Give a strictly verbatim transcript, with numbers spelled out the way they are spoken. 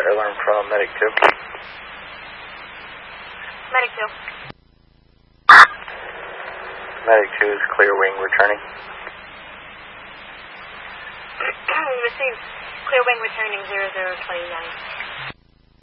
alarm from Medic two. Medic two. Medic two is clear wing returning. Received. Clear wing returning zero zero twenty-nine.